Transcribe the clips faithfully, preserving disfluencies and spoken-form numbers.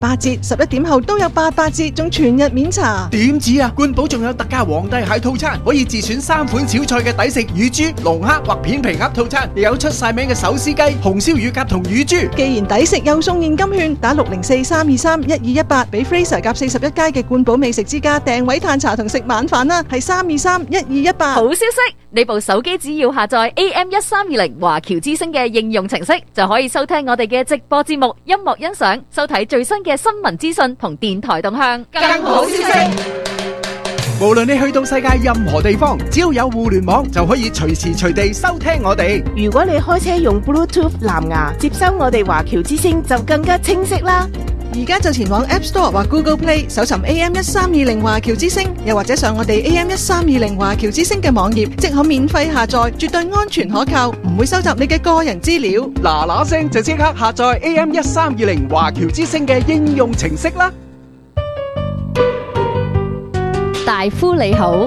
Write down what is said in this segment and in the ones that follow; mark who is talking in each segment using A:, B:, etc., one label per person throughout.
A: 八折，十一點後都有八八折，仲全日免查。
B: 點止啊？冠寶仲有特價皇帝蟹套餐，可以自選三款小菜嘅抵食乳豬、龍蝦或片皮鴨套餐，又有出晒名嘅手撕雞、紅燒乳鴿同乳豬。
A: 既然抵食，又送現金券，打六零四三二三一二一八，俾 Fraser 夾四十一街嘅冠寶美食之家訂位嘆茶同食晚飯啦，係三二三一二一八。
C: 好消息！你部手機只要下載 A M 一三二零華僑之聲嘅應用程式，就可以收聽我哋嘅直播節目、音樂欣賞、收睇最新嘅新聞資訊同電台動向。
D: 更好消息！
B: 無論你去到世界任何地方，只要有互聯網，就可以隨時隨地收聽我哋。
E: 如果你開車用 Bluetooth 藍牙接收我哋華僑之聲，就更加清晰啦。
A: 而家就前往 App Store 或 Google Play 搜尋 A M 一三二零華僑之聲，又或者上我哋 A M 一三二零華僑之聲嘅網頁，即可免費下載，絕對安全可靠，唔會收集你嘅個人資料。
B: 嗱嗱聲就即刻下載 A M 一三二零華僑之聲嘅應用程式啦！
C: 大夫你好，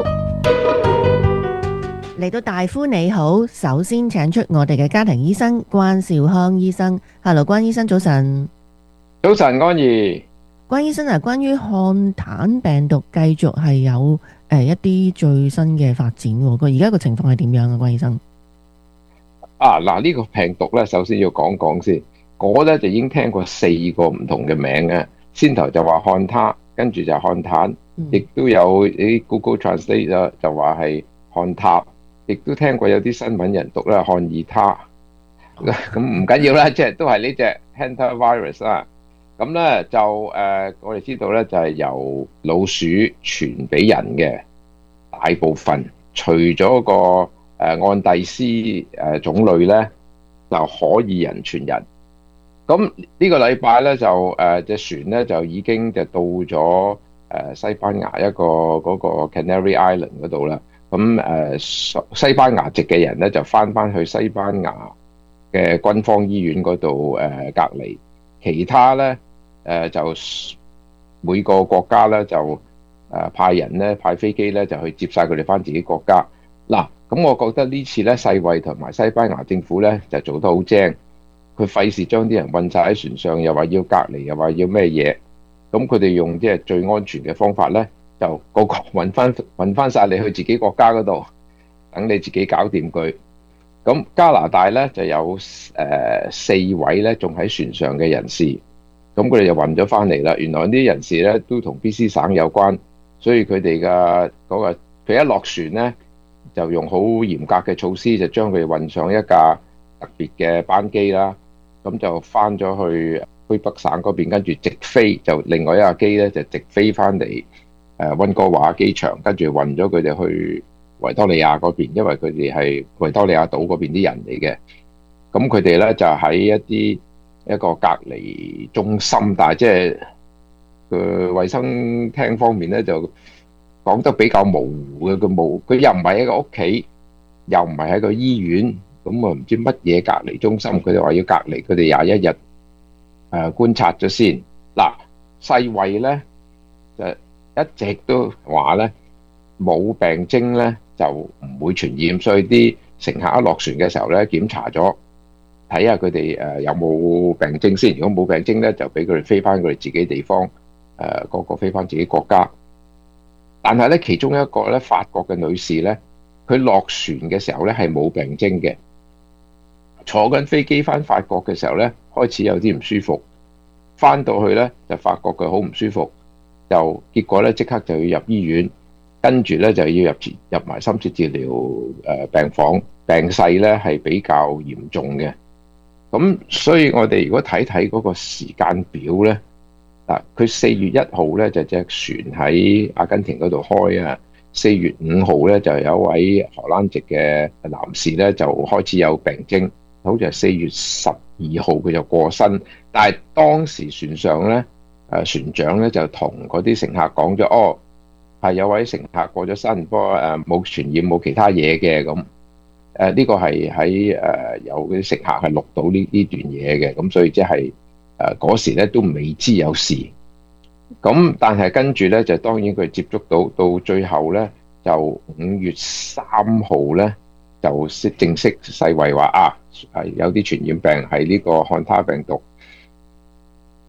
F: 嚟到大夫你好，首先請出我哋嘅家庭醫生關兆康醫生。Hello， 關醫生早晨。
G: 早晨，安怡。
F: 關醫生啊，關於漢坦病毒繼續係有誒、呃、一啲最新嘅發展喎，個而家個情況係點樣啊？關醫生
G: 啊，嗱、這、呢個病毒咧，首先要講講先，我咧就已經聽過四個唔同嘅名嘅，先頭就話漢他，跟住就漢坦，亦、嗯、都有啲 Google Translate 就話係漢塔，亦都聽過有啲新聞人讀咧漢爾他，咁唔緊要啦，即係都係呢隻 Hantavirus 啦。咁咧就誒、呃，我哋知道咧就係、是、由老鼠傳俾人嘅大部分，除咗個誒、呃、安第斯誒、呃、種類咧，就可以人傳人。咁呢個禮拜咧就誒隻、呃、船咧就已經就到咗誒、呃、西班牙一個嗰、那個 Canary Island 嗰度啦。咁誒、呃、西班牙籍嘅人咧就翻翻去西班牙嘅軍方醫院嗰度誒隔離。其他咧，誒、呃、就每個國家咧就誒、呃、派人咧派飛機咧就去接晒佢哋翻自己國家。嗱，咁我覺得呢次咧世衛同埋西班牙政府咧就做得好精，佢費事將啲人運晒喺船上，又話要隔離，又話要咩嘢，咁佢哋用即係最安全嘅方法咧，就個個運翻運翻曬你去自己國家嗰度，等你自己搞掂佢。咁加拿大咧就有誒、呃、四位咧仲喺船上嘅人士，咁佢哋就運咗翻嚟啦。原來啲人士咧都同 B C 省有關，所以佢哋嘅嗰個佢一落船咧就用好嚴格嘅措施，就將佢哋運上一架特別嘅班機啦。咁就翻咗去魁北省嗰邊，跟住直飛就另外一架機咧就直飛翻嚟誒溫哥華機場，跟住運咗佢哋去維多利亞嗰邊，因為佢哋係維多利亞島嗰邊啲人嚟嘅，咁佢哋咧就喺一啲一個隔離中心，但係即係個衛生廳方面咧就講得比較模糊嘅，佢冇佢又唔係喺個屋企，又唔係喺個醫院，咁啊唔知乜嘢隔離中心，佢哋話要隔離佢哋廿一日，誒、呃、觀察咗先。嗱，世衛咧就一直都話咧冇病徵咧就唔會傳染，所以啲乘客一落船嘅時候咧，檢查咗睇下佢哋誒有冇病徵先。如果冇病徵咧，就俾佢哋飛翻佢哋自己地方，誒、呃、個個飛翻自己國家。但係咧，其中一個咧法國嘅女士咧，佢落船嘅時候咧係冇病徵嘅，坐緊飛機翻法國嘅時候咧，開始有啲唔舒服，翻到去咧就發覺佢好唔舒服，就結果咧即刻就要入醫院。跟住咧就要入入埋深切治療誒病房，病勢咧係比較嚴重嘅。咁所以我哋如果睇睇嗰個時間表咧，嗱佢四月一號咧就隻船喺阿根廷嗰度開啊，四月五號咧就有一位荷蘭籍嘅男士咧就開始有病徵，好似係四月十二號佢就過身，但係當時船上咧誒船長咧就同嗰啲乘客講咗，哦。係有位乘客過咗身，不過誒冇傳染冇其他嘢嘅。咁誒呢個係喺誒有啲乘客係錄到呢呢段嘢嘅，咁所以即係誒嗰時咧都未知有事。咁但係跟住咧就當然佢接觸到到最後咧就五月三號咧就正式世衛話啊係有啲傳染病係呢個漢他病毒。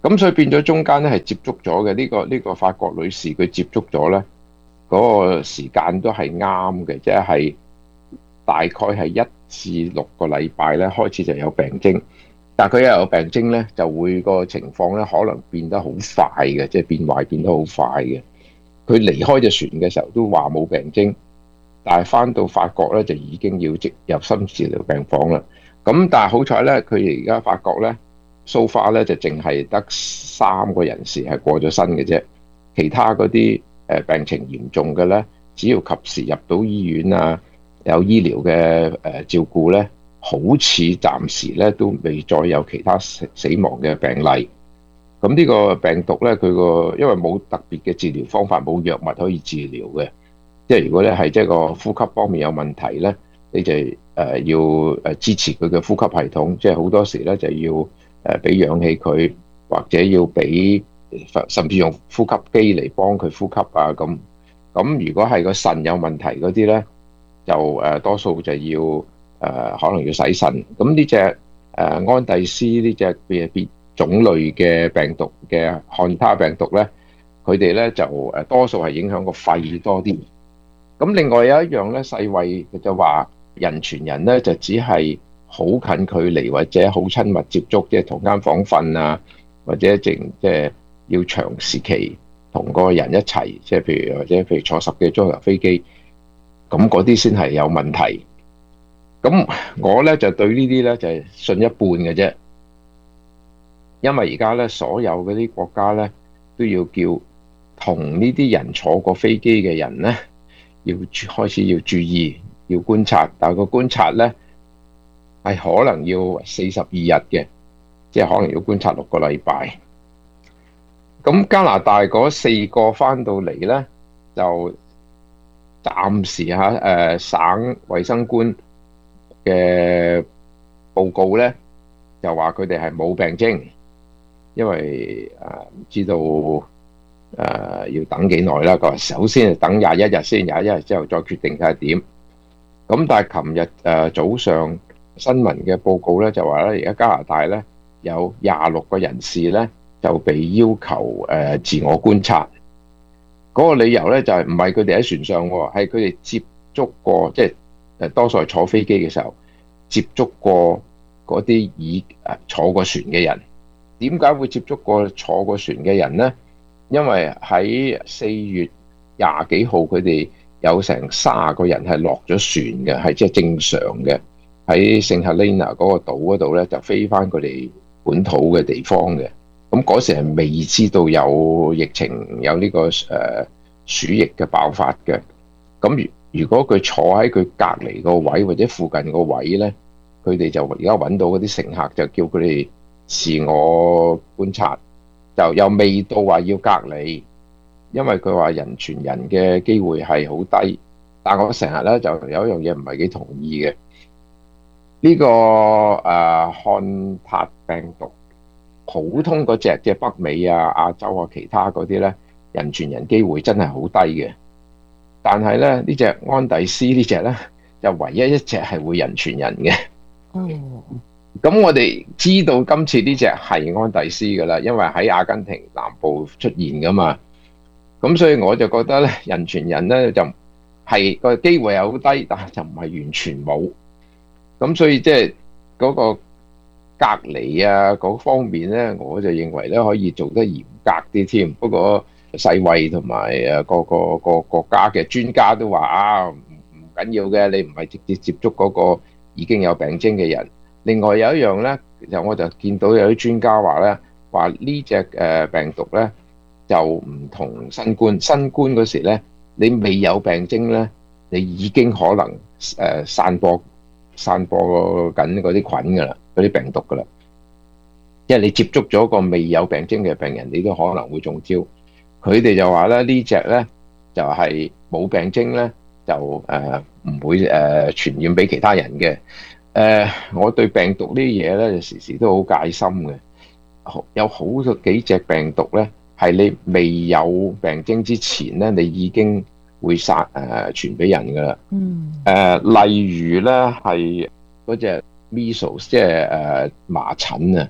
G: 咁所以變咗中間咧係接觸咗嘅。呢個呢個法國女士佢接觸咗咧嗰個時間都係啱嘅，即係大概係一至六個禮拜咧開始就有病徵。但係佢一有病徵咧，就會個情況咧可能變得好快嘅，即係變壞變得好快嘅。佢離開隻船嘅時候都話冇病徵，但係翻到法國咧就已經要即入深切治療病房啦。咁但係好彩咧，佢而家法國咧 so far 咧就淨係得三個人士係過咗身嘅啫，其他嗰啲誒病情嚴重嘅咧，只要及時入到醫院啊，有醫療嘅誒照顧咧。好似暫時咧都未再有其他死死亡嘅病例。咁呢個病毒咧，佢個因為冇特別嘅治療方法，冇藥物可以治療嘅。即係如果咧係即係個呼吸方面有問題咧，你就誒要誒支持佢嘅呼吸系統。即係好多時咧就要誒俾氧氣佢，或者要俾甚至用呼吸機嚟幫佢呼吸啊咁。咁如果係個腎有問題嗰啲咧，就誒多數就要。誒、呃、可能要洗腎，咁呢隻誒安第斯呢隻別別種類嘅病毒嘅漢他病毒咧，佢哋咧就誒多數係影響個肺多啲。咁另外有一樣咧，世衛佢就話人傳人咧就只係好近距離或者好親密接觸，即係同間房瞓啊，或者淨即係要長時期同個人一齊，即係譬如或者譬如坐十幾鐘頭飛機，咁嗰啲先係有問題。咁我咧就對呢啲咧就係信一半嘅啫，因為而家咧所有嗰啲國家咧都要叫同呢啲人坐過飛機嘅人咧要開始要注意，要觀察，但係個觀察咧係可能要四十二日嘅，即係可能要觀察六個禮拜。咁加拿大嗰四個翻到嚟咧，就暫時嚇誒、呃、省衛生官嘅報告咧就話佢哋係冇病徵，因為誒唔、呃、知道誒、呃、要等幾耐啦。佢話首先係等廿一日先，廿一日之後再決定睇下點。咁但係琴日誒早上新聞嘅報告咧就話咧，而家加拿大咧有廿六個人士咧就被要求誒、呃、自我觀察。嗰、那個理由咧就係唔係佢哋喺船上喎，係佢哋接觸過即係。誒多數係坐飛機嘅時候接觸過嗰啲已誒坐過船嘅人。點解會接觸過坐過船嘅人呢？因為喺四月廿幾號佢哋有成三十個人係落咗船嘅，係即係正常嘅，喺聖赫勒拿嗰個島嗰度咧就飛翻佢哋本土嘅地方嘅。咁嗰時係未知道有疫情，有呢個誒鼠疫嘅爆發嘅。咁如如果佢坐喺佢隔離個位或者附近個位呢，佢哋就而家揾到嗰啲乘客就叫佢哋自我觀察，就又未到話要隔離，因為佢話人傳人嘅機會係好低。但我成日呢就有一樣嘢唔係幾同意嘅，呢、這個誒漢他病毒普通嗰隻即係北美啊、亞洲啊、其他嗰啲呢，人傳人機會真係好低嘅。但係咧，呢隻安第斯呢隻咧，就唯一一隻係會人傳人嘅。哦，咁我哋知道今次呢隻係安第斯噶啦，因為喺阿根廷南部出現噶嘛。咁所以我就覺得咧，人傳人咧就係個機會係好低，但係就唔係完全冇。咁所以即係嗰個隔離啊嗰方面咧，我就認為咧可以做得嚴格啲添。不過世衛同埋誒個個個國家嘅專家都話啊，唔唔緊要嘅，你唔係直接接觸嗰個已經有病徵嘅人。另外有一樣咧，就我就見到有啲專家話咧，話呢隻誒病毒咧就唔同新冠。新冠嗰時咧，你未有病徵咧，你已經可能誒散播散播緊嗰啲菌噶啦，嗰啲病毒噶啦。因為你接觸咗個未有病徵嘅病人，你都可能會中招。佢哋就話咧，呢隻咧就係冇病徵咧，就誒唔會誒傳染俾其他人嘅。誒，我對病毒呢啲嘢咧，就時時都好戒心嘅。有好幾隻病毒咧，係你未有病徵之前咧，你已經會殺誒傳俾人噶啦。嗯。誒，例如咧係嗰隻 measles，即係誒麻疹啊。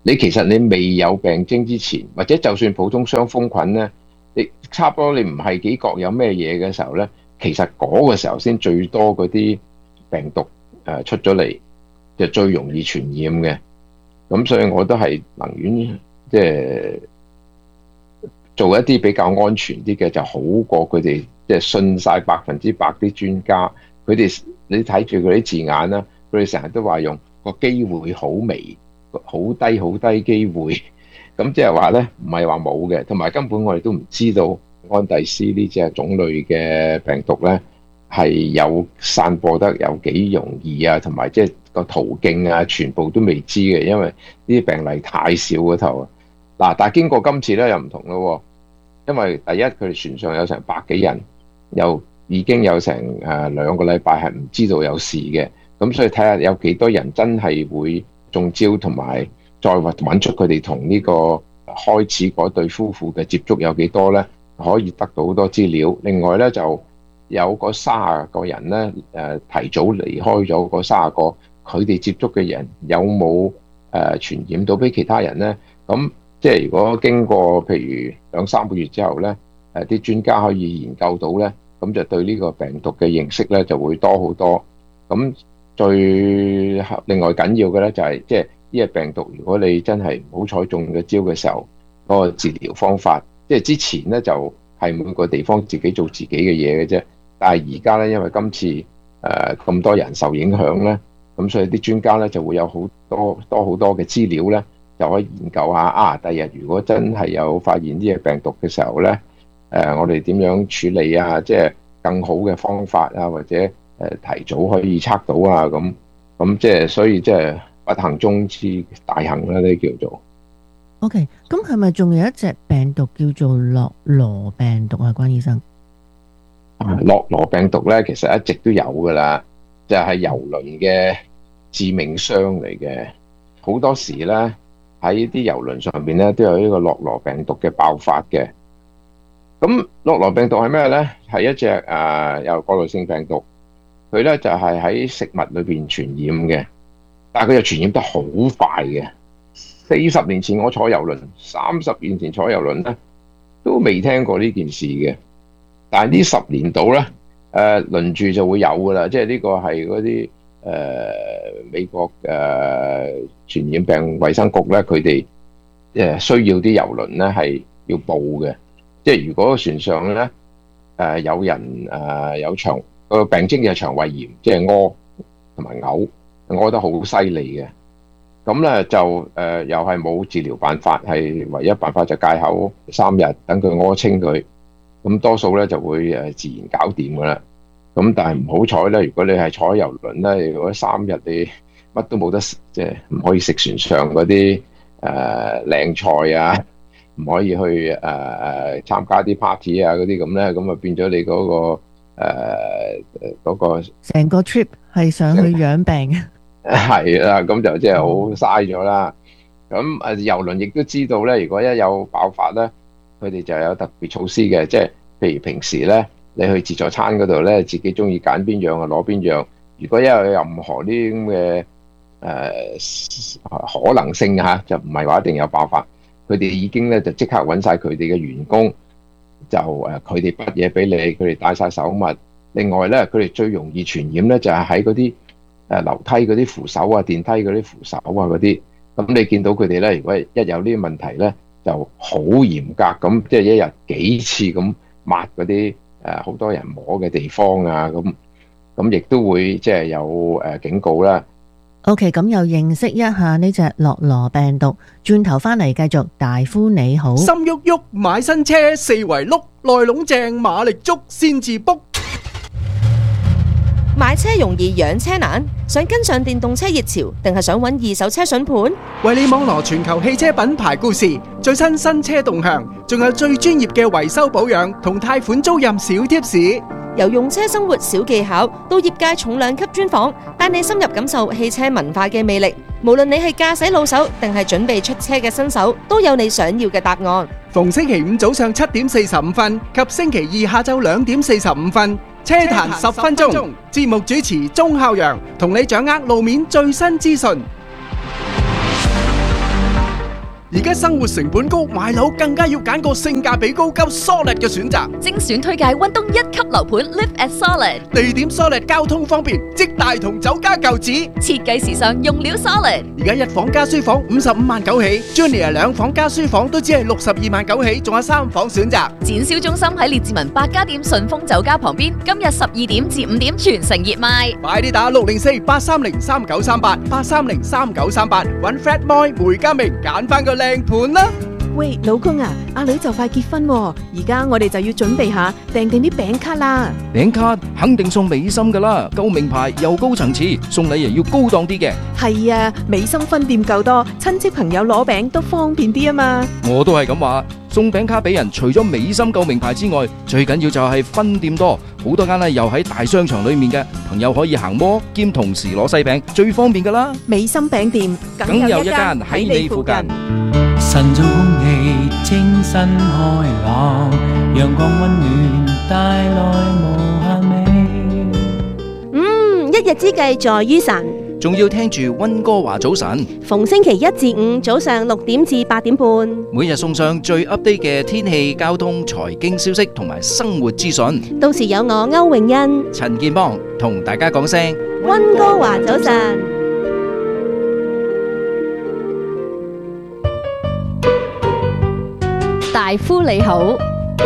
G: 你其實你未有病徵之前，或者就算普通傷風菌咧，你差不多你唔係幾覺有咩嘢嘅時候咧，其實嗰個時候先最多嗰啲病毒誒出咗嚟，就最容易傳染嘅。咁所以我都係寧願即係做一啲比較安全啲嘅，就好過佢哋即係信晒百分之百啲專家。佢哋你睇住佢啲字眼啦，佢哋成日都話用個機會好微。好低好低機會，咁即係話咧，唔係話冇嘅，同埋根本我哋都唔知道安第斯呢隻種類嘅病毒咧係有散播得有幾容易啊，同埋即係個途徑啊，全部都未知嘅，因為呢啲病例太少嗰頭啊。嗱，但係經過今次咧又唔同咯，因為第一佢哋船上有成百幾人，又已經有成誒兩個禮拜係唔知道有事嘅，咁所以睇下有幾多人真係會中招，同埋再揾出佢哋同呢個開始嗰對夫婦嘅接觸有幾多呢？可以得到好多資料。另外呢，就有嗰三十個人呢，誒提早離開咗嗰三十個，佢哋接觸嘅人有冇誒傳染到俾其他人呢？咁即係如果經過譬如兩三個月之後呢，誒啲專家可以研究到呢，咁就對呢個病毒嘅認識呢就會多好多。咁最另外緊要嘅咧就係即係呢個病毒，如果你真係唔好彩中咗招嘅時候，嗰個治療方法，即係之前咧就係每個地方自己做自己嘅嘢嘅啫。但係而家咧，因為今次誒咁多人受影響咧，咁所以啲專家咧就會有好多多好多嘅資料咧，就可以研究下啊。第日如果真係有發現呢個病毒嘅時候咧，誒我哋點樣處理啊？即係更好嘅方法啊，或者誒提早可以測到啊，咁咁即係所以即係不幸中之大幸啦，呢叫做。
F: OK，咁係咪仲有一隻病毒叫做諾羅病毒啊？關醫生，
G: 諾羅病毒咧，其實一直都有噶啦，就係郵輪嘅致命傷嚟嘅。好多時咧喺啲郵輪上邊咧都有呢個諾羅病毒嘅爆發嘅。咁諾羅病毒係咩咧？係一隻誒有過濾性病毒。佢咧就係喺食物裏邊傳染嘅，但係佢又傳染得好快嘅。四十年前我坐郵輪，三十年前坐郵輪咧，都未聽過呢件事嘅。但係呢十年度咧，誒輪住就會有噶啦，即係呢個係嗰啲誒美國誒傳染病衛生局咧，佢哋誒需要啲郵輪咧係要報嘅，即係如果船上咧誒有人誒有腸個病徵嘅腸胃炎，即係屙同埋嘔，屙得好犀利嘅。咁咧就誒、呃、又係冇治療辦法，係唯一辦法就戒口三日，等佢屙清佢。咁多數咧就會誒自然搞掂噶啦。咁但係唔好彩咧，如果你係坐郵輪咧，如果三日你乜都冇得食，即係唔可以食船上嗰啲誒靚菜啊，唔可以去誒誒、呃、參加啲 party 啊嗰啲咁咧，咁啊變咗你嗰、嗰個。誒、呃，嗰、那個
F: 成個 trip 係上去養病，
G: 係啦，咁就即係好嘥咗啦。咁誒，郵輪亦都知道咧，如果一有爆發咧，佢哋就有特別措施嘅，即係譬如平時咧，你去自助餐嗰度咧，自己中意揀邊樣啊，攞邊樣。如果一有任何呢啲咁嘅誒可能性吓，就唔係話一定有爆發，佢哋已經咧就即刻揾晒佢哋嘅員工。就誒佢哋筆嘢俾你，佢哋帶晒手襪。另外咧，佢哋最容易傳染咧，就係喺嗰啲誒樓梯嗰啲扶手啊、電梯嗰啲扶手啊嗰啲。咁你見到佢哋咧，如果一有呢啲問題咧，就好嚴格咁，即係一日幾次咁抹嗰啲誒好多人摸嘅地方啊，咁咁亦都會即係有誒警告啦。
F: OK，咁又認識一下呢隻諾羅病毒，轉頭翻嚟繼續大夫你好。
B: 心喐喐買新車，四圍碌，內籠正馬力足先至卜。
D: 買車容易養車難，想跟上電動車熱潮，定係想揾二手車筍盤？
B: 為你網羅全球汽車品牌故事，最新新車動向，仲有最專業嘅維修保養同貸款租賃小貼士。
D: 由用車生活小技巧到業界重量級專訪，帶你深入感受汽車文化嘅魅力。無論你係駕駛老手定係準備出車嘅新手，都有你想要嘅答案。
B: 逢星期五早上七點四十五分及星期二下晝兩點四十五分，車壇十分鐘，節目主持鐘孝陽同你掌握路面最新資訊。 而家生活成本高，買樓更加要揀個性價比高、夠 solid 嘅選擇。
C: 精選推介溫東一級樓盤 Live at Solid，
B: 地點 solid，交通方便，即大同酒家舊址。
C: 設計時尚，用料 solid。
B: 而家一房加書房五十五萬九起 ，Junior 兩房加書房都只係六十二萬九起，仲有三房選擇。
C: 展銷中心喺列治文百家店順豐酒家旁邊，今日十二點至五點全城熱賣。
B: 快啲打六零四八三零三九三八八三零三九三八，揾 Fred Moy 梅家明揀翻個靚盤啦！
E: 喂，老公啊，阿女就快結婚喎，而家我哋就要準備下訂定啲餅卡啦。
H: 餅卡肯定送美心噶啦，夠名牌又高層次，送禮又要高檔啲嘅。
E: 係啊，美心分店夠多，親戚朋友攞餅都方便啲啊嘛。
H: 我都係咁話，送餅卡俾人，除咗美心夠名牌之外，最緊要就係分店多，好多間咧又喺大商場裏面嘅，朋友可以行摩兼同時攞西餅，最方便噶啦。
E: 美心餅店
H: 梗有一間喺你附近。
I: 晨早空氣清新開朗，陽光溫暖帶來無限美。
J: 嗯，一日之計在於晨，
H: 仲要聽住溫哥華早晨，
J: 逢星期一至五早上六點至八點半，
H: 每日送上最 update 嘅天氣、交通、財經消息同埋生活資訊。
J: 到時有我歐永欣、
H: 陳健邦同大家講聲
J: 溫哥華早晨。
C: 大夫你好，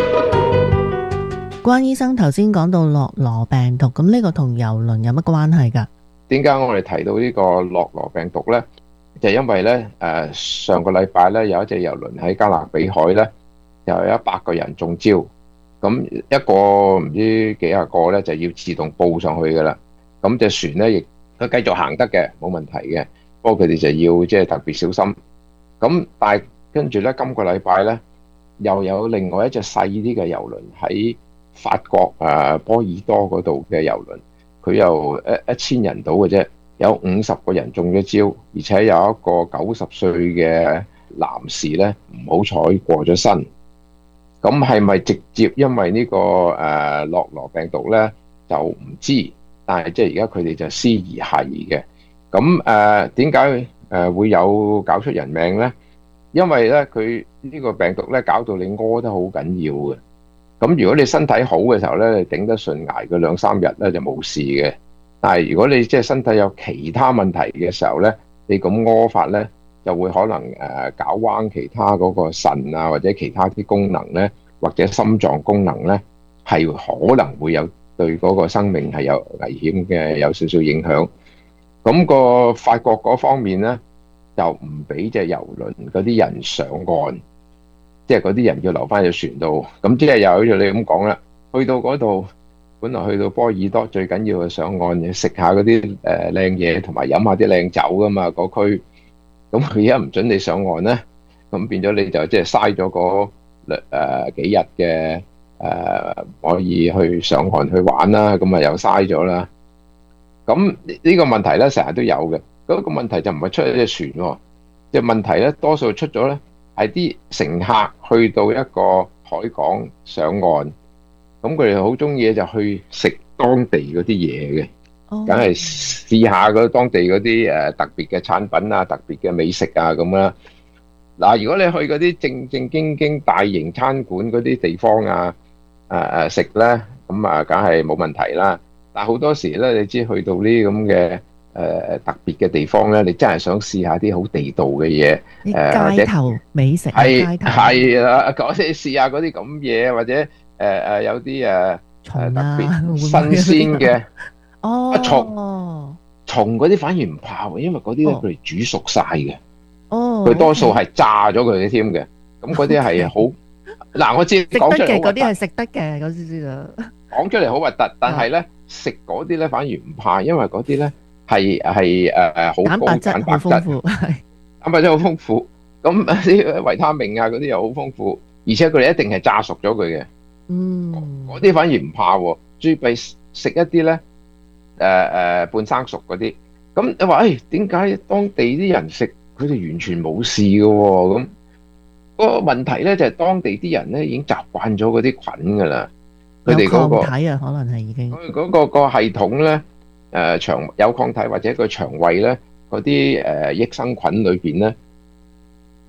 F: 關醫生頭先講到諾羅病毒，咁呢個同郵輪有乜關係㗎？
G: 點解我哋提到呢個諾羅病毒呢？就因為呢，誒、呃、上個禮拜呢，有一隻郵輪喺加勒比海呢，就有一百個人中招，咁一個唔知幾廿個呢，就要自動報上去㗎啦。咁隻船呢，亦都繼續行得嘅，冇問題嘅。不過佢哋就要即係特別小心。咁但係跟住呢，今個禮拜呢，又有另外一隻細啲嘅郵輪喺法國誒波爾多嗰度嘅郵輪，佢又一一千人到嘅啫，有五十個人中咗招，而且有一個九十歲嘅男士咧唔好彩過咗身。咁係咪直接因為呢個誒諾羅病毒咧就唔知，但係即係而家佢哋就思疑係嘅。咁誒點解誒會有搞出人命咧？因為咧佢呢個病毒咧搞到你屙得好緊要嘅，咁如果你身體好嘅時候咧，你頂得順捱個兩三日咧就冇事嘅。但係如果你即係身體有其他問題嘅時候咧，你咁屙法咧就會可能誒搞彎其他嗰個腎啊，或者其他啲功能咧，或者心臟功能咧係可能會有對嗰個生命係有危險嘅，有少少影響。咁個法國嗰方面咧，就唔俾隻郵輪嗰啲人上岸，即係嗰啲人要留翻隻船度。咁即係又好似你咁講啦，去到嗰度，本來去到波爾多最緊要係上岸食下嗰啲誒靚嘢，同埋飲下啲靚酒噶嘛，嗰區。咁佢而家唔准你上岸咧，咁變咗你就即係嘥咗嗰誒幾日嘅誒可以去上岸去玩啦，咁啊又嘥咗啦。咁呢個問題咧成日都有嘅。嗰個問題就唔係出喺隻船喎，即係問題咧多數出咗咧係啲乘客去到一個海港上岸，咁佢哋好中意就去食當地嗰啲嘢嘅，梗係試下嗰當地嗰啲誒特別嘅產品啊、特別嘅美食啊咁啦。嗱，如果你去嗰啲正正經經大型餐館嗰啲地方啊，誒誒食咧，咁啊梗係冇問題啦。但係好多時咧，你知去到呢啲咁嘅誒特別嘅地方咧，你真係想試下啲好地道嘅嘢，誒
F: 街頭美食
G: 係係啦，嗰啲試下嗰啲咁嘢，或者誒誒有啲誒誒特別新鮮嘅
F: 哦，
G: 蟲蟲嗰啲反而唔怕喎，因為嗰啲咧佢哋煮熟晒嘅，
F: 哦，
G: 佢多數係炸咗佢哋添嘅，咁嗰啲係好嗱，我知講出嚟
F: 嗰啲係食得嘅，嗰啲先啊，
G: 講出嚟好核突，但係咧食嗰啲咧反而唔怕，因為嗰啲咧。係係誒好高蛋白質，蛋白質好豐富，咁啲維他命啊嗰啲又好豐富，而且佢哋一定係炸熟咗佢嘅。嗯，嗰啲反而唔怕喎，最弊食一啲咧誒誒半生熟嗰啲。咁你話誒點解當地啲人食佢哋完全冇事嘅喎？咁嗰個問題咧就係當地啲人咧已經習慣咗嗰啲菌㗎啦，佢哋嗰個
F: 有抗體啊，可能係已經
G: 佢嗰個個系統咧。誒腸、呃、有抗體或者個腸胃咧，嗰啲誒益生菌裏邊咧，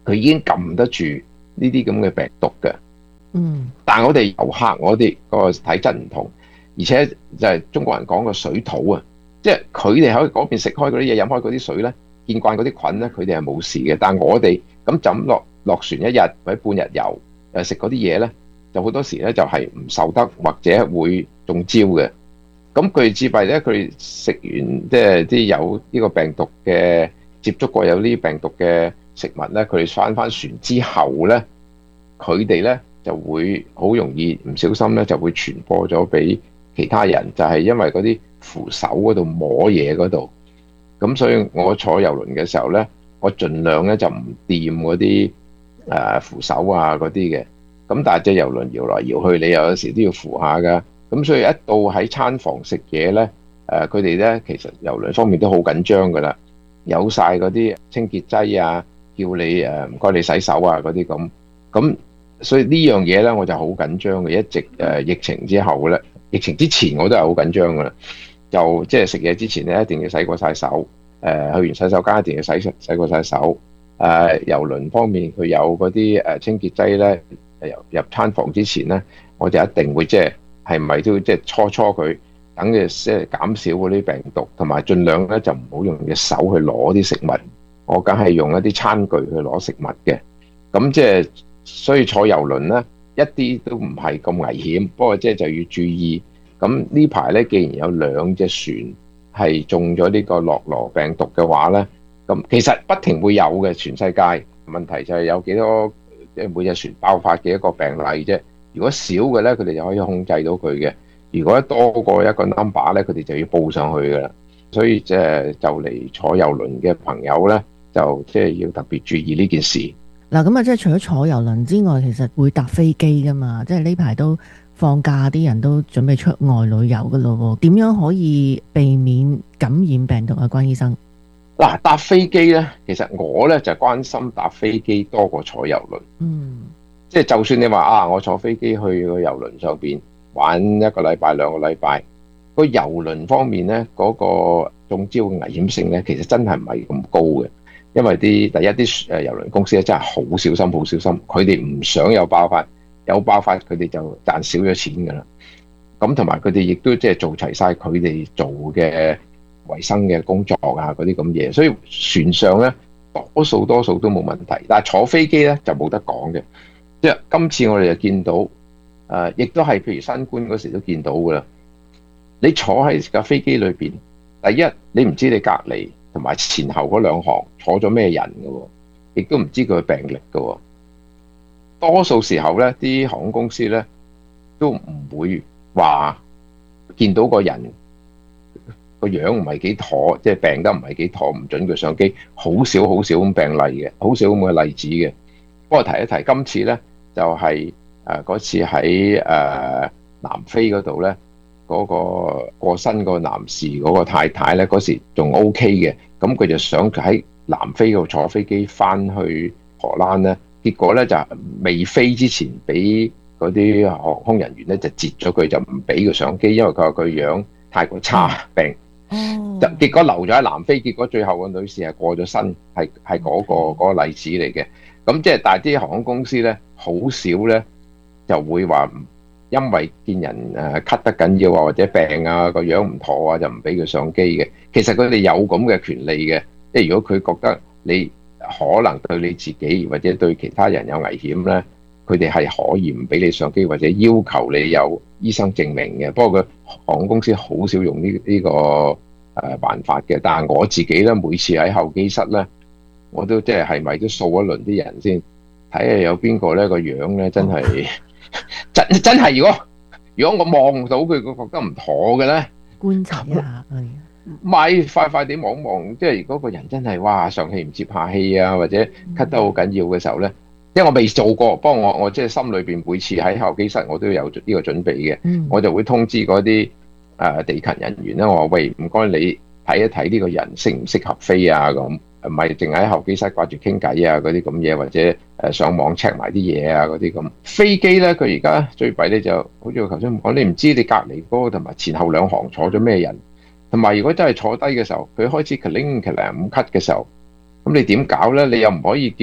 G: 佢已經撳得住呢啲咁嘅病毒嘅。
F: 嗯，
G: 但係我哋遊客，我哋個體質唔同，而且就係中國人講個水土啊，即係佢哋喺嗰邊食開嗰啲嘢，飲開嗰啲水咧，見慣嗰啲菌咧，佢哋係冇事嘅。但係我哋咁就咁落落船一日或者半日遊，誒食嗰啲嘢咧，就好多時咧就係唔受得或者會中招嘅。咁佢自閉咧，佢哋食完即係啲有呢個病毒嘅接觸過有呢啲病毒嘅食物咧，佢哋翻翻船之後咧，佢哋咧就會好容易唔小心咧就會傳播咗俾其他人，就係因為嗰啲扶手嗰度摸嘢嗰度。咁所以我坐遊輪嘅時候咧，我盡量咧就唔掂嗰啲誒扶手啊嗰啲嘅。咁但係隻遊輪搖來搖去，你有時都要扶下噶。咁所以一到喺餐房食嘢咧，誒佢哋咧其實遊輪方面都好緊張噶啦，有晒嗰啲清潔劑啊，叫你誒唔該你洗手啊嗰啲咁。咁所以呢樣嘢咧我就好緊張嘅，一直誒疫情之後咧，疫情之前我都係好緊張噶啦，就即係食嘢之前咧一定要洗過晒手，誒去完洗手間一定要洗洗過晒手。誒遊輪方面佢有嗰啲誒清潔劑咧，入入餐房之前咧，我就一定會即係。係咪都即係搓搓佢，等佢即係減少嗰啲病毒，同埋盡量咧就唔好用隻手去攞啲食物。我梗係用一啲餐具去攞食物嘅。咁即係所以坐遊輪咧一啲都唔係咁危險，不過即係就要注意。咁呢排咧，既然有兩隻船係中咗呢個諾羅病毒嘅話咧，咁其實不停會有嘅全世界。問題就係有幾多即係每隻船爆發嘅一個病例啫。如果少嘅咧，佢哋就可以控制到佢嘅；如果多過一個 number 咧，佢哋就要報上去噶啦。所以即係就嚟坐遊輪嘅朋友咧，就即係要特別注意呢件事。
F: 嗱，咁啊，即係除咗坐遊輪之外，其實會搭飛機噶嘛。即係呢排都放假，啲人都準備出外旅遊噶咯。點樣可以避免感染病毒啊？關醫生，
G: 嗱，搭飛機咧，其實我咧就關心搭飛機多過坐遊輪。
F: 嗯。
G: 即係就算你話啊，我坐飛機去個遊輪上邊玩一個禮拜兩個禮拜，個遊輪方面咧嗰個中招嘅危險性咧，其實真係唔係咁高嘅，因為啲第一啲誒遊輪公司咧真係好小心好小心，佢哋唔想有爆發，有爆發佢哋就賺少咗錢㗎啦。咁同埋佢哋亦都即係做齊晒佢哋做嘅衞生嘅工作啊嗰啲咁嘢，所以船上咧多數多數都冇問題，但係坐飛機咧就冇得講嘅。即係今次我哋就見到，誒、呃，亦都係譬如新冠嗰時都見到㗎啦。你坐喺架飛機裏邊，第一你唔知你隔離同埋前後嗰兩行坐咗咩人㗎喎，亦都唔知佢嘅病歷㗎喎。多數時候咧，啲航空公司咧都唔會話見到個人個樣唔係幾妥，即係病得唔係幾妥，唔準佢上機。好少好少咁病例嘅，好少咁嘅例子嘅。不過提一提，今次咧。就係誒嗰次喺誒、呃、南非嗰度咧，嗰、嗰個過身個男士嗰個太太咧，嗰時仲 O K 嘅，咁佢就想喺南非嗰度坐飛機翻去荷蘭咧，結果咧就未飛之前，俾嗰啲航空人員咧就截咗佢，就唔俾佢上機，因為佢話佢樣太過差病，就結果留咗喺南非，結果最後個女士係過咗身，係係嗰個嗰、嗰個例子嚟嘅。咁即係，但係啲航空公司咧，好少咧就會話，因為見人誒咳得緊要啊，或者病啊個樣唔妥啊，就唔俾佢上機嘅。其實佢哋有咁嘅權利嘅，即係如果佢覺得你可能對你自己或者對其他人有危險咧，佢哋係可以唔俾你上機，或者要求你有醫生證明嘅。不過佢航空公司好少用呢呢個誒辦法嘅。但係我自己咧，每次喺候機室咧，我都即係係咪都掃一輪啲人先，睇下有邊個咧個樣咧真係真真係，如果如果我望到佢，佢覺得唔妥嘅咧，
F: 觀察一下，係
G: 咪快快啲望望，即係如果個人真係哇上氣唔接下氣啊，或者咳得好緊要嘅時候咧，因為我未做過，不過我我即係心裏邊每次喺候機室我都有呢個準備嘅，
F: 嗯、
G: 我就會通知嗰啲誒地勤人員咧，我話喂，唔該你睇一睇呢個人適唔適合飛啊咁。唔係淨喺候機室掛住傾偈啊嗰啲咁嘢，或者誒上網 check 埋啲嘢啊嗰啲咁。飛機咧，佢而家最弊咧就好似我頭先講，你唔知你隔離嗰個同埋前後兩行坐咗咩人，同埋如果真係坐低嘅時候，佢開始咳鈴咳鈴咁咳嘅時候，咁你點搞咧？你又唔可以叫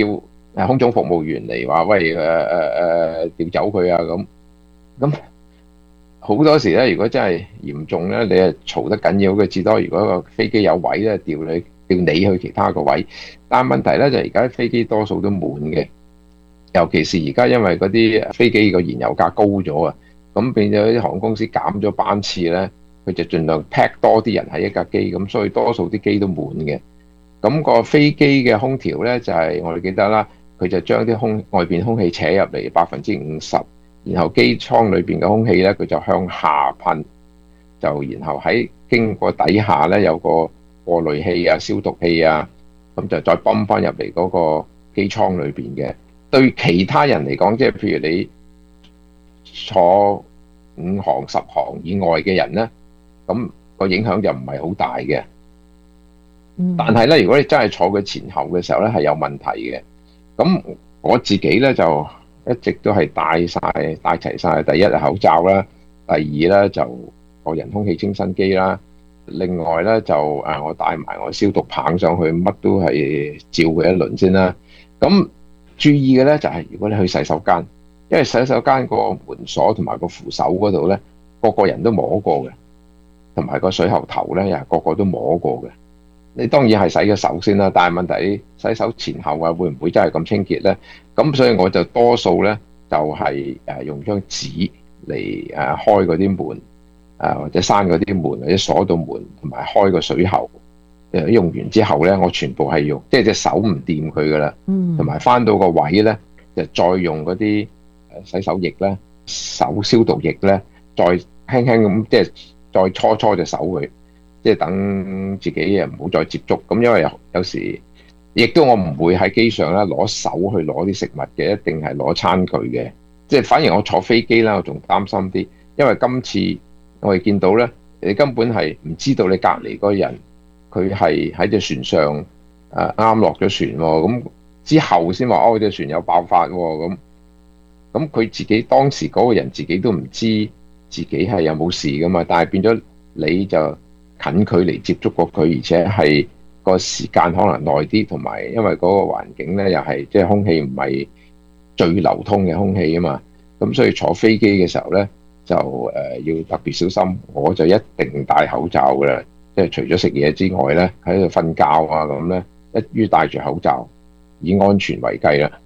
G: 誒空中服務員嚟話喂誒誒誒調走佢啊咁，咁好多時咧，如果真係嚴重咧，你係嘈得緊要嘅，至多如果個飛機有位咧，調你調你去其他個位。但係問題咧就而家飛機多數都滿嘅，尤其是而家因為嗰啲飛機個燃油價高咗啊，咁變咗啲航空公司減咗班次咧，佢就盡量 pack 多啲人喺一架機，咁所以多數啲機都滿嘅。咁個飛機嘅空調咧就係我哋記得啦。佢就將啲空外邊空氣扯入嚟百分之五十，然後機艙裏邊嘅空氣咧，佢就向下噴，就然後喺經過底下咧有個過濾器啊、消毒器啊，咁就再泵翻入嚟嗰個機艙裏邊嘅。對其他人嚟講，即係譬如你坐五行、十行以外嘅人咧，咁個影響就唔係好大嘅。但係咧，如果你真係坐佢前後嘅時候咧，係有問題嘅。咁我自己咧就一直都係戴晒、戴齊晒。第一係口罩啦，第二咧就個人空氣清新機啦，另外咧就誒我帶埋我消毒棒上去，乜都係照佢一輪先啦。咁注意嘅咧就係如果你去洗手間，因為洗手間個門鎖同埋個扶手嗰度咧，個個人都摸過嘅，同埋個水喉頭咧又係個個都摸過嘅。你當然係洗咗手先啦，但係問題洗手前後啊，會唔會真係咁清潔咧？咁所以我就多數咧就係誒用張紙嚟誒開嗰啲門啊，或者閂嗰啲門，或者鎖到門，同埋開個水喉。誒用完之後咧，我全部係用即係隻手唔掂佢噶啦，同埋翻到個位咧就再用嗰啲誒洗手液咧、手消毒液咧，再輕輕咁即係再搓搓隻手佢。即係等自己誒唔好再接觸，咁因為有有時亦都我唔會喺機上咧攞手去攞啲食物嘅，一定係攞餐具嘅。即係反而我坐飛機啦，我仲擔心啲，因為今次我哋見到咧，你根本係唔知道你隔離嗰個人佢係喺隻船上誒啱落咗船喎，咁之後先話哦隻船有爆發喎，咁咁佢自己當時嗰個人自己都唔知自己係有冇事噶嘛，但係變咗你就近距離接觸過佢，而且係個時間可能耐啲，同埋因為嗰個環境咧又係即係空氣唔係最流通嘅空氣啊嘛，咁所以坐飛機嘅時候咧就誒、呃、要特別小心，我就一定戴口罩㗎啦，即係除咗食嘢之外咧喺度瞓覺啊咁咧，一於戴住口罩，以安全為計啦。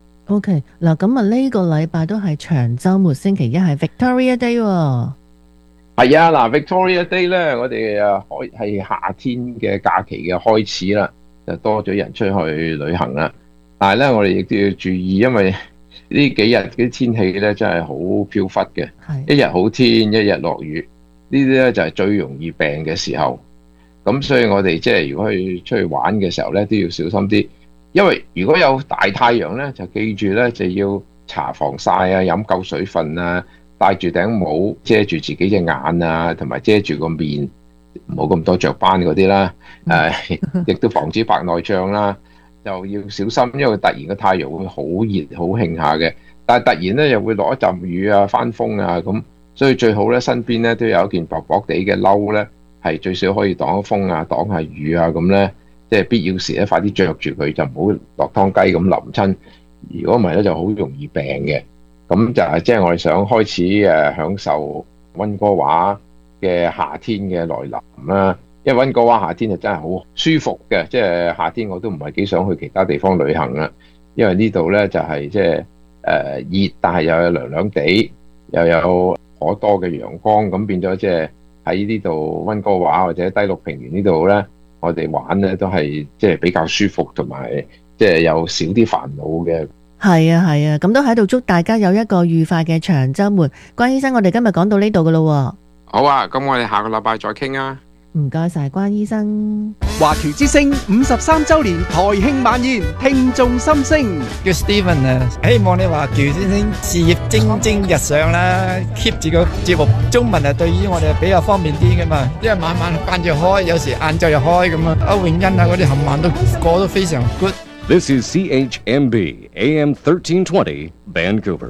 F: OK， 嗱咁啊呢個禮拜都係長週末，星期一係 Victoria Day 喎。
G: 係啊，嗱 Victoria Day 咧，我哋啊開係夏天嘅假期嘅開始啦，就多咗人出去旅行啦。但係咧，我哋亦都要注意，因為呢幾日啲天氣咧真係好飄忽嘅，一日好天，一日落雨，呢啲咧就係最容易病嘅時候。咁所以我哋即係如果去出去玩嘅時候咧，都要小心啲，因為如果有大太陽咧，就記住咧就要搽防曬啊，飲夠水分啊。戴住頂帽遮住自己隻眼啊，同埋遮住個面，唔好咁多雀斑嗰啲啦。誒、呃，亦都防止白內障啦。就要小心，因為突然個太陽會好熱好興下嘅，但係突然咧又會落一陣雨啊、翻風啊咁，所以最好咧身邊咧都有一件薄薄地嘅褸咧，係最少可以擋風啊、擋下雨啊咁咧，即係必要時咧快啲着住佢，就唔好落湯雞咁淋親。如果唔係咧，就好容易病嘅。咁就係即係我哋想開始誒享受溫哥華嘅夏天嘅來臨啦。因為溫哥華夏天就真係好舒服嘅，即係夏天我都唔係幾想去其他地方旅行啦。因為呢度咧就係即係誒熱，但係又有涼涼地，又有可多嘅陽光，咁變咗即係喺呢度溫哥華或者低陸平原呢度咧，我哋玩咧都係即係比較舒服，同埋即係有少啲煩惱嘅。
F: 係啊係啊，咁都喺度祝大家有一個愉快嘅長週末。關醫生，我哋今日講到呢度噶咯。
K: 好啊，咁我哋下個禮拜再傾啊。
F: 唔該晒關醫生。
B: 華僑之聲五十三週年台慶晚宴，聽眾心聲。
L: 叫 Steven 啊，希望你華僑之聲事業蒸蒸日上啦 ，keep 住個節目。中文啊，對於我哋比較方便啲噶嘛，因為晚晚間住開，有時晏晝又開咁啊。歐永欣啊，嗰啲冚唪唥都過得非常 good。This
M: is C H M B A M thirteen twenty Vancouver。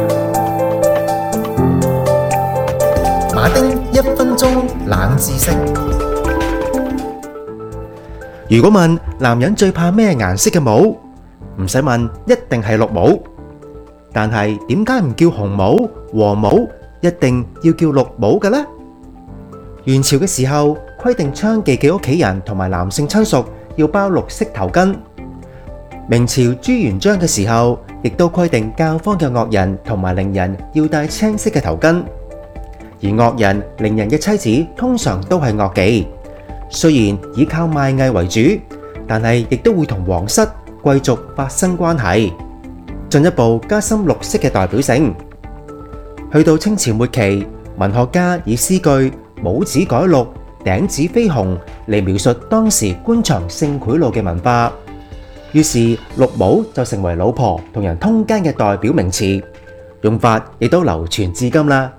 N: 馬丁一分鐘冷知識。如果問男人最怕咩顏色嘅帽， 唔使問，一定係綠帽。但係點解唔叫紅帽、黃帽，一定要叫綠帽嘅呢？元朝嘅時候規定娼妓嘅屋企人同埋男性親屬要包綠色頭巾。明朝朱元璋嘅時候，亦都規定教坊嘅樂人同埋伶人要戴青色嘅頭巾。而樂人、伶人嘅妻子通常都係樂妓，雖然以靠賣藝為主，但係亦都會同皇室、貴族發生關係，進一步加深綠色嘅代表性。去到清朝末期，文學家以詩句帽子改綠、頂子飛紅嚟描述當時官場性賄賂嘅文化，於是綠帽就成為老婆同人通姦嘅代表名詞，用法亦都流傳至今啦。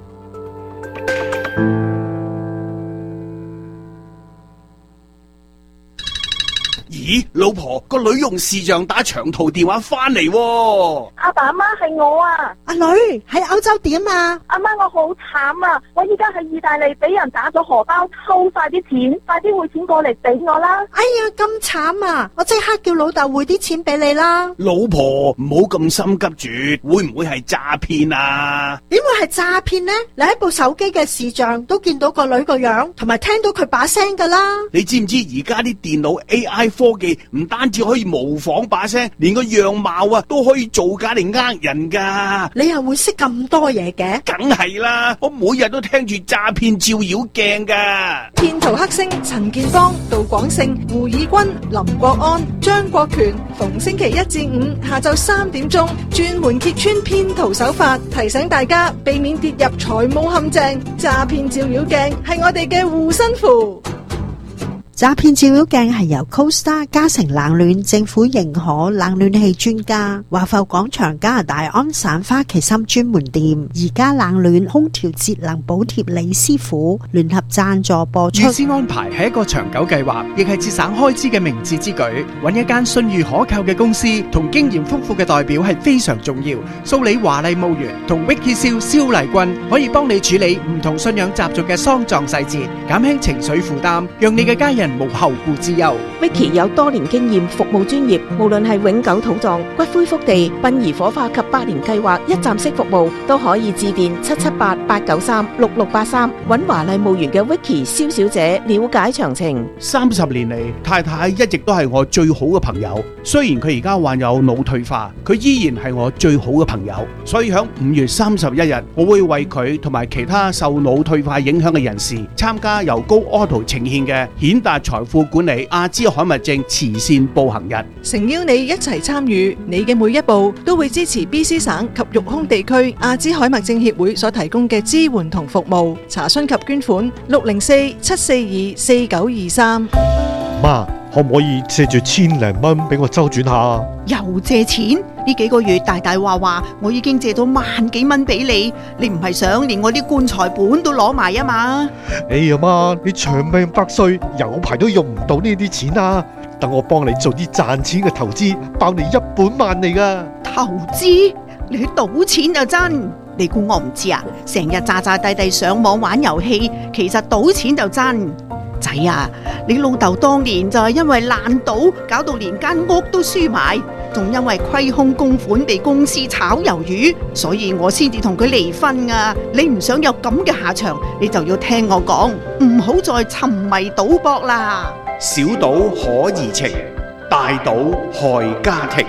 B: 咦，老婆，個女用視像打長途電話翻嚟喎。
O: 阿爸阿媽係我啊。
P: 阿女喺歐洲點啊？
O: 阿媽，我好慘啊！我依家喺意大利俾人打咗荷包，偷晒啲錢，快啲匯錢過嚟俾我啦！
P: 哎呀，咁慘啊！我即刻叫老豆匯啲錢俾你啦。
B: 老婆，唔好咁心急住，會唔會係詐騙啊？
P: 點會係詐騙呢？你喺部手機嘅視像都見到個女個樣，同埋聽到佢把聲噶啦。
B: 你知唔知而家啲電腦 A I 科技唔單止可以模仿把聲，連個樣貌啊都可以造假嚟呃人噶。
P: 你又會識咁多嘢嘅？
B: 梗係啦，我每日都聽住詐騙照妖鏡噶。
A: 騙徒黑星陳建邦、杜廣勝、胡以軍、林國安、張國權，逢星期一至五下晝三點鐘，專門揭穿騙徒手法，提醒大家避免跌入財務陷阱。詐騙照妖鏡係我哋嘅護身符。
Q: 詐騙照妖鏡係由 CoStar 嘉誠冷暖政府認可冷暖氣專家，華埠廣場加拿大安省花旗參專門店，而家冷暖空調節能補貼李師傅聯合贊助播出。
B: 預先安排係一個長久計劃，亦係節省開支嘅明智之舉。揾一間信譽可靠嘅公司同經驗豐富嘅代表係非常重要。蘇里華麗墓園同 Vicky 蕭蕭麗君可以幫你處理唔同信仰習俗嘅喪葬細節，減輕情緒負擔，讓你嘅家人無後顧之憂。
E: Vicky 有多年經驗，服務專業，無論係永久土葬、骨灰福地、殯儀火化及百年計劃一站式服務，都可以致電七七八八九三六六八三，揾華麗墓園嘅 Vicky 蕭小姐了解詳情。
B: 三十年嚟，太太一直都係我最好嘅朋友。雖然佢而家患有腦退化，佢依然係我最好嘅朋友。所以喺五月三十一日，我會為佢同埋其他受腦退化影響嘅人士參加由高 Auto 呈獻嘅顯達財富管理阿茲海默症慈善步行日，
A: 誠邀你一齊參與，你嘅每一步都會支持 B C 省及育空地區阿茲海默症協會所提供嘅支援同服務。查詢及捐款六零四七四二四九二三。
R: 媽，可唔可以借住千零蚊俾我周轉下？
S: 又借錢？呢幾個月大大話話，我已經借到萬幾蚊俾你，你唔係想連我啲棺材本都攞埋啊嘛？
R: 哎呀媽，你長命百歲，有排都用唔到呢啲錢啊！等我幫你做啲賺錢嘅投資，包你一本萬利噶。
S: 投資？你去賭錢就真？你估我唔知啊？成日詐詐諦諦上網玩遊戲，其實賭錢就真。仔啊，你老豆當年就係因為爛賭，搞到連間屋都輸埋，仲因為虧空公款被公司炒魷魚，所以我先至同佢離婚啊！你唔想有咁嘅下場，你就要聽我講，唔好再沉迷賭博啦。
B: 小賭可怡情，大賭害家庭。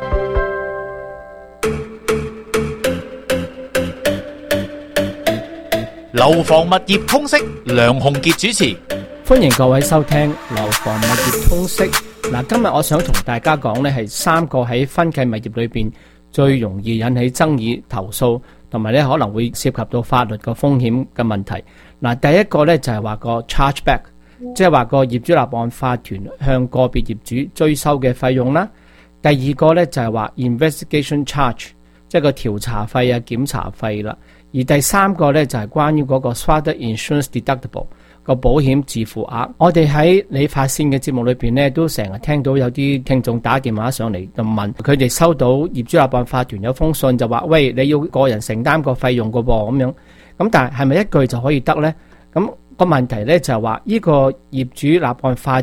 T: 樓房物業通識，梁鴻傑主持。
U: 歡迎各位收聽樓房物業通識。嗱，今日我想同大家講呢係三個喺分契物業裏邊最容易引起爭議、投訴，同埋咧可能會涉及到法律嘅風險嘅問題。嗱，第一個咧就係話個 chargeback， 即係話個業主立案法團向個別業主追收嘅費用啦。第二個咧就係話 investigation charge， 即係個調查費啊、檢查費啦。而第三個咧就係關於嗰個 Strata Insurance Deductible 個保險自付額。我哋喺理髮線嘅節目裏邊咧，都成日聽到有啲聽眾打電話上嚟就問，佢哋收到業主立案法團有封信就話，喂，你要個人承擔個費用㗎噃咁樣。咁但係係咪一句就可以得呢？咁個問題咧就係話，呢個業主立案法團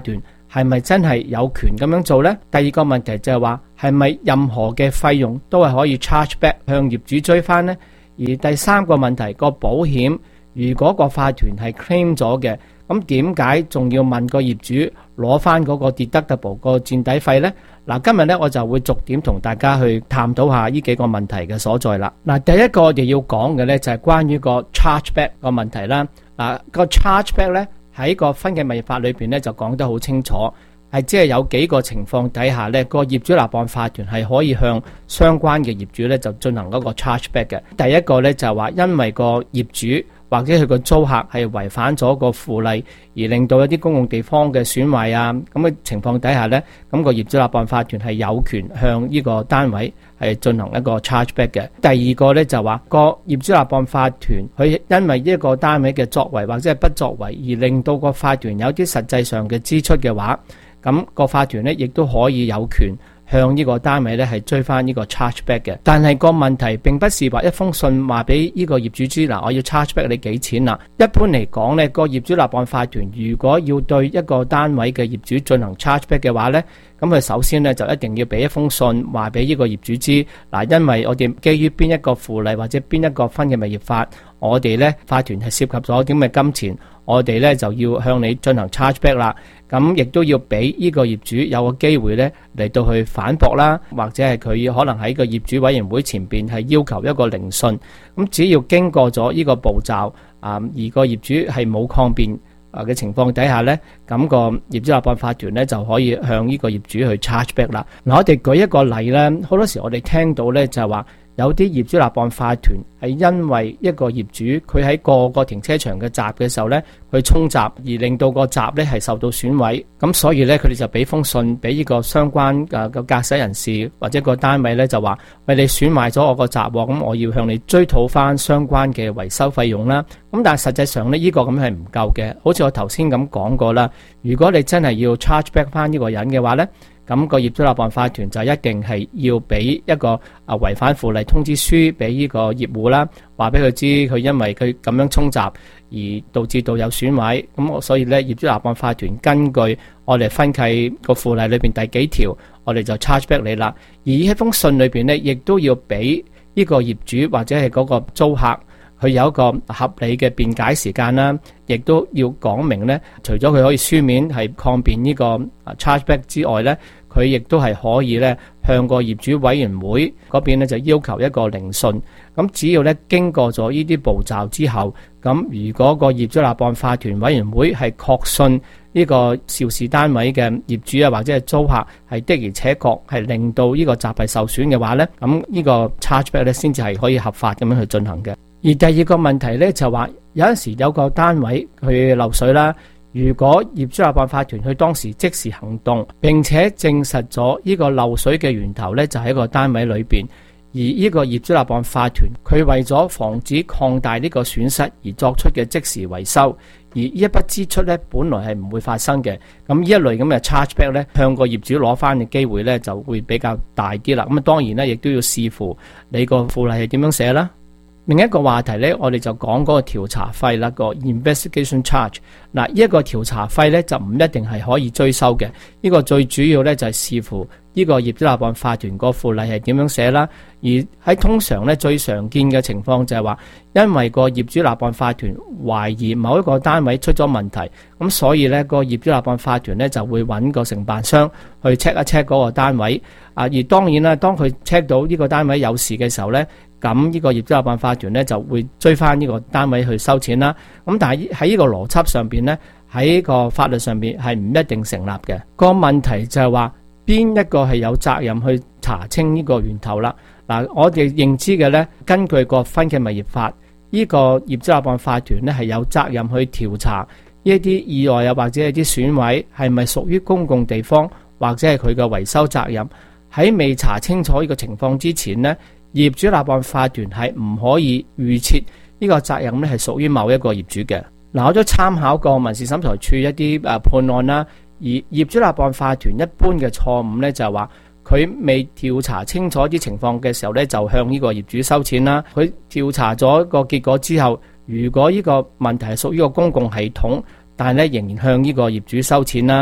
U: 係咪真係有權咁樣做呢？第二個問題就係話係咪任何嘅費用都係可以 charge back 向業主追翻呢？而第三個問題，個保險如果個法團係 claim 咗嘅，咁點解仲要問個業主攞翻嗰個 deductible 個墊底費呢？嗱，今日呢，我就會逐點同大家去探討下呢幾個問題嘅所在啦。嗱，第一個我哋要講嘅呢，就係關於個 charge back 個問題啦。嗱，個 charge back 呢，喺個分契物業法裏邊呢，就講得好清楚，係即係有幾個情況底下呢，個業主立案法團係可以向相關嘅業主呢就進行嗰個 charge back 嘅。第一個呢，就係話因為個業主或者佢個租客係違反咗個附例，而令到一啲公共地方嘅損壞啊，咁嘅情況底下呢，咁個業主立案法團係有權向呢個單位係進行一個 charge back 嘅。第二個呢，就話個業主立案法團佢因為一個單位嘅作為或者係不作為，而令到個法團有啲實際上嘅支出嘅話，咁個法團呢亦都可以有權向呢個單位咧係追翻呢個 charge back 嘅。但係個問題並不是話一封信話俾呢個業主知，嗱，我要 charge back 你幾錢啦。一般嚟講呢，個業主立案法團如果要對一個單位嘅業主進行 charge back 嘅話呢，咁佢首先呢就一定要俾一封信話俾呢個業主知，嗱，因為我哋基於邊一個附例或者邊一個分嘅物業法，我哋呢法團係涉及咗點嘅金錢，我哋呢就要向你進行 charge back 啦。咁亦都要俾呢個業主有個機會呢嚟到去反駁啦，或者係佢可能喺個業主委員會前邊係要求一個聆訊。咁只要經過咗呢個步驟啊，而個業主係冇抗辯啊嘅情況底下呢，咁個業主立案法團呢就可以向呢個業主去 charge back 啦。嗱，我哋舉一個例呢，好多時我哋聽到呢就係話，有啲業主立案法團係因為一個業主佢喺個個停車場嘅閘嘅時候呢，去衝閘而令到個閘呢係受到損毀，咁所以呢，佢哋就俾封信俾呢個相關嘅個駕駛人士或者個單位呢，就話喂，你損壞咗我個閘，咁我要向你追討翻相關嘅維修費用啦。咁但係實際上呢，呢個咁係唔夠嘅，好似我頭先咁講過啦，如果你真係要 charge back 翻呢個人嘅話呢，咁個業主立案法團就一定係要俾一個啊違反附例通知書俾呢個業戶啦，話俾佢知佢因為佢咁樣衝閘而導致到有損毀，咁我所以咧業主立案法團根據我哋分契個附例裏邊第幾條，我哋就 charge back 你啦。而喺封信裏邊呢，亦都要俾呢個業主或者係嗰個租客，佢有一個合理嘅辯解時間啦，亦都要講明呢，除咗佢可以書面係抗辯呢個 charge back 之外呢，佢亦都係可以咧向個業主委員會嗰邊咧就要求一個聆訊。咁只要咧經過咗呢啲步驟之後，咁如果個業主立案法團委員會係確信呢個肇事單位嘅業主啊或者係租客係的而且確係令到呢個閘係受損嘅話咧，咁呢個 charge back 咧先至係可以合法咁樣去進行嘅。而第二個問題咧就話有陣時有個單位去漏水啦。如果業主立案法團佢當時即時行動，並且證實咗呢個漏水嘅源頭呢就喺個單位裏邊，而呢個業主立案法團佢為咗防止擴大呢個損失而作出嘅即時維修，而呢一筆支出呢本來係唔會發生嘅，咁呢一類咁嘅 charge back 呢向個業主攞翻嘅機會呢就會比較大啲啦。咁啊當然呢亦都要視乎你個附例係點樣寫啦。另一個話題呢，我哋就講嗰個調查費啦，個 investigation charge。嗱，呢一個調查費呢，就唔一定係可以追收嘅。呢個最主要呢，就係視乎呢個業主立案法團個附例係點樣寫啦。而喺通常呢，最常見嘅情況就係話，因為個業主立案法團懷疑某一個單位出咗問題，咁所以呢個業主立案法團呢，就會揾個承辦商去 check 一 check 嗰個單位。啊，而當然啦，當佢 check 到呢個單位有事嘅時候呢，咁呢個業主立案法團呢就會追翻呢個單位去收錢啦。咁但係喺呢個邏輯上邊呢，喺個法律上邊係唔一定成立嘅。個問題就係話邊一個係有責任去查清呢個源頭啦。嗱，我哋認知嘅呢，根據個分契物業法，呢個業主立案法團呢係有責任去調查呢一啲意外啊或者係啲損毀係咪屬於公共地方或者係佢嘅維修責任。喺未查清楚呢個情況之前呢，業主立案法團係唔可以預設呢個責任咧係屬於某一個業主嘅。嗱，我都參考過民事審裁處一啲誒判案啦，而業主立案法團一般嘅錯誤呢，就係話佢未調查清楚啲情況嘅時候呢，就向呢個業主收錢啦。佢調查咗個結果之後，如果呢個問題係屬於個公共系統，但係咧仍然向呢個業主收錢啦。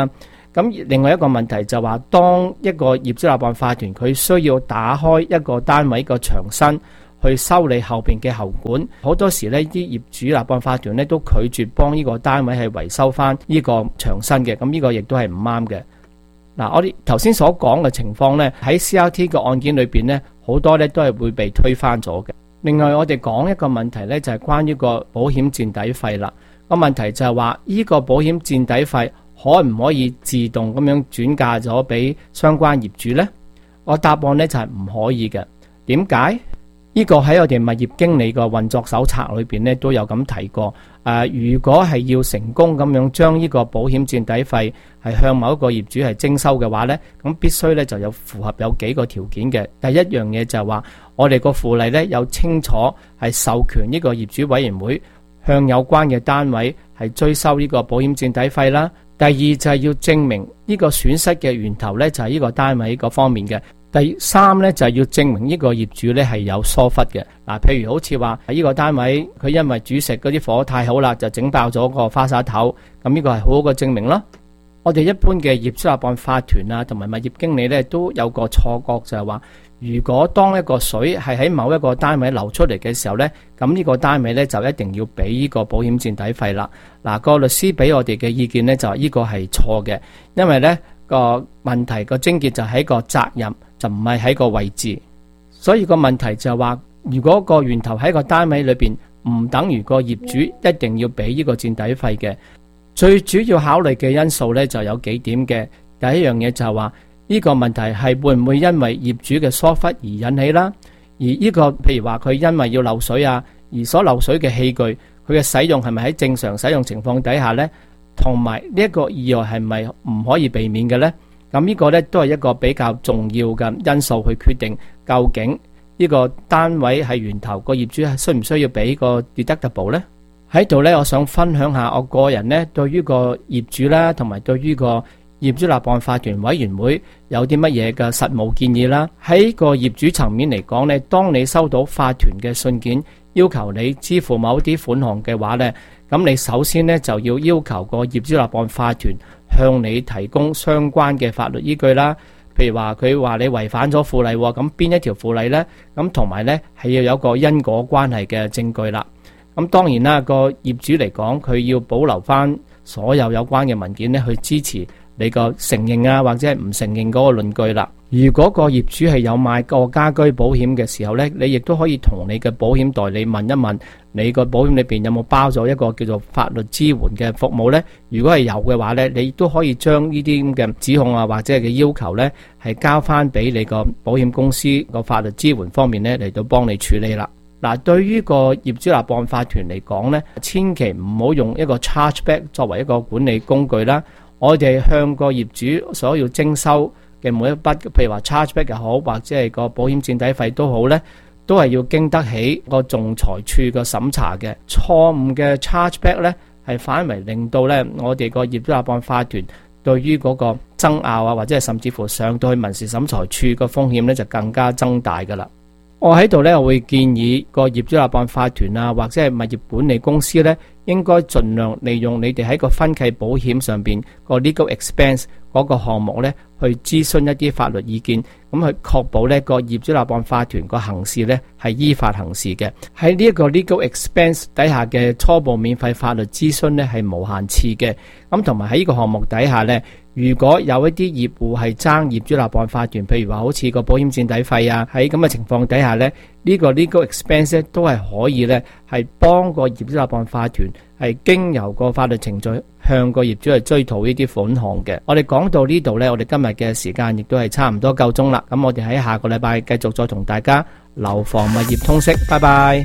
U: 咁另外一個問題就話，當一個業主立案法團佢需要打開一個單位個牆身去修理後邊嘅喉管，好多時呢啲業主立案法團呢都拒絕幫呢個單位係維修翻呢個牆身嘅，咁呢個亦都係唔啱嘅。嗱，我哋頭先所講嘅情況呢，喺 C R T 嘅案件裏邊呢，好多呢都係會被推翻咗嘅。另外，我哋講一個問題呢，就係關於個保險墊底費啦。個問題就係話，呢個保險墊底費可唔可以自動咁樣轉嫁咗俾相關業主呢？我答案呢就係唔可以嘅。點解？呢個喺我哋物業經理個運作手冊裏邊呢都有咁提過。誒、呃，如果係要成功咁樣將呢個保險墊底費係向某一個業主係徵收嘅話呢，咁必須呢就有符合有幾個條件嘅。第一樣嘢就係話，我哋個附例呢有清楚係授權呢個業主委員會向有關嘅單位係追收呢個保險墊底費啦。第二就係要證明呢個損失嘅源頭呢就係呢個單位嗰方面嘅。第三呢就係要證明呢個業主呢係有疏忽嘅。嗱，譬如好似話喺呢個單位佢因為煮食嗰啲火太好啦，就整爆咗個花灑頭，咁呢個係好好嘅證明啦。我哋一般嘅業主立案法團啊，同埋物業經理呢都有個錯覺，就係話，如果當一個水係喺某一個單位流出嚟嘅時候呢，咁呢個單位呢就一定要俾呢個保險墊底費啦。嗱，個律師俾我哋嘅意見呢就係呢個係錯嘅，因為呢個問題個症結就喺個責任，就唔係喺個位置。所以個問題就係話，如果個源頭喺個單位裏邊，唔等於個業主一定要俾呢個墊底費嘅。最主要考慮嘅因素呢就有幾點嘅。第一樣嘢就係話，呢個問題係會唔會因為業主嘅疏忽而引起啦？而呢個譬如話佢因為要漏水啊，而所漏水嘅器具佢嘅使用係咪喺正常使用情況底下呢？同埋呢一個意外係咪唔可以避免嘅呢？咁呢個呢都係一個比較重要嘅因素去決定究竟呢個單位係源頭個業主係需唔需要俾個 deductible 呢？喺度呢，我想分享下我個人呢對於個業主啦，同埋對於個業主立案法團委員會有啲乜嘢嘅實務建議啦。喺個業主層面嚟講呢，當你收到法團嘅信件要求你支付某啲款項嘅話呢，咁你首先呢就要要求個業主立案法團向你提供相關嘅法律依據啦。譬如話佢話你違反咗附例，咁邊一條附例呢？咁同埋呢係要有個因果關係嘅證據啦。咁當然啦，個業主嚟講，佢要保留翻所有有關嘅文件呢，去支持你個承認啊，或者係唔承認嗰個論據啦。如果個業主係有買過家居保險嘅時候呢，你亦都可以同你嘅保險代理問一問，你個保險裏邊有冇包咗一個叫做法律支援嘅服務呢？如果係有嘅話呢，你都可以將呢啲咁嘅指控啊，或者係嘅要求呢，係交翻俾你個保險公司個法律支援方面呢嚟到幫你處理啦。嗱，對於個業主立案法團嚟講呢，千祈唔好用一個 chargeback 作為一個管理工具啦。我哋向個業主所要徵收嘅每一筆，譬如話 chargeback 又好，或者係個保險墊底費都好呢，都係要經得起個仲裁處嘅審查嘅。錯誤嘅 chargeback 呢，係反為令到呢我哋個業主立案法團對於嗰個爭拗啊，或者係甚至乎上到去民事審裁處嘅風險呢，就更加增大噶啦。我喺度呢，我會建議個業主立案法團啊，或者係物業管理公司呢，應該盡量利用你哋喺個分契保險上邊個 legal expense 嗰個項目呢，去諮詢一啲法律意見，咁去確保呢個業主立案法團個行事呢係依法行事嘅。喺呢一個 legal expense 底下嘅初步免費法律諮詢呢係無限次嘅。咁同埋喺呢個項目底下呢，如果有一啲業戶係爭業主立案法團，譬如話好似個保險墊底費啊，喺咁嘅情況底下呢，呢個 legal expense 都係可以呢係幫個業主立案法團係經由個法律程序向個業主去追討呢啲款項嘅。我哋講到呢度呢，我哋今日嘅時間亦都係差唔多夠鐘啦。咁我哋喺下個禮拜繼續再同大家樓房物業通識，拜拜。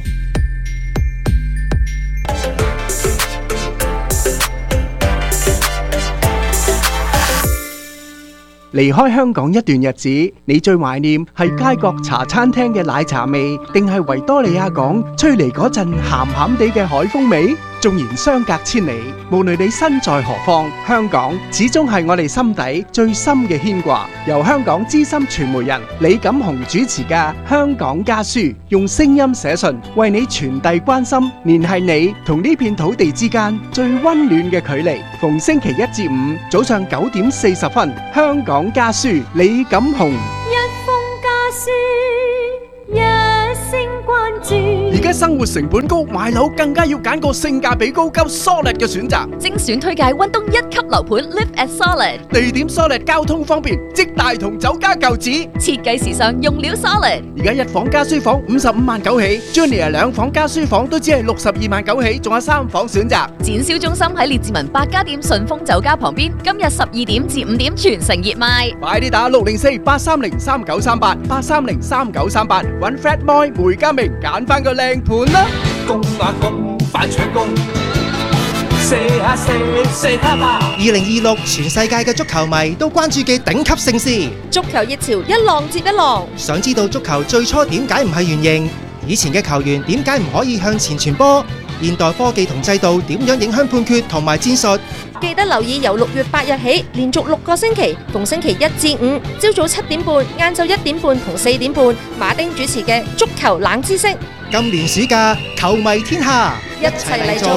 D: 離開香港一段日子，你最懷念係街角茶餐廳嘅奶茶味，定係維多利亞港吹嚟嗰陣鹹鹹地嘅海風味？ 縱然相隔千里，無論你身在何方，香港始終係我哋心底最深嘅牽掛。由香港資深傳媒人李錦雄主持嘅《香港家書》，用聲音寫信，為你傳遞關心，聯繫你同呢片土地之間最溫暖嘅距離。逢星期一至五早上九點四十分，《香港家書》李錦雄。
I: 一封家書，一聲關注。
D: 而家生活成本高，買樓更加要揀個性價比高、夠 solid 嘅選擇。
C: 精選推介溫東一級樓盤 Live at Solid，
D: 地點 solid， 交通方便，即大同酒家舊址。
C: 設計時尚，用料 solid。
D: 而家一房加書房五十五萬九起 ，Junior 兩房加書房都只係六十二萬九起，仲有三房選擇。
C: 展銷中心喺列治文百家店順豐酒家旁邊，今日十二點至五點全城熱賣。
D: 快啲打六零四八三零三九三八八三零三九三八，揾 Fred Moy 梅家明揀翻個靚盤啦！
V: 公啊公，快搶工！射下射，射下吧！
N: 二零二六全世界嘅足球迷都關注嘅頂級盛事，
J: 足球熱潮一浪接一浪。
N: 想知道足球最初點解唔係圓形？以前嘅球員點解唔可以向前傳波？現代科技同制度點樣影響判決同埋戰術？
J: 記得留意由六月八日起，連續六個星期，逢星期一至五，朝早七點半、晏晝一點半同四點半，馬丁主持嘅足球冷知識。
N: 今年暑假，球迷天下，一齊嚟做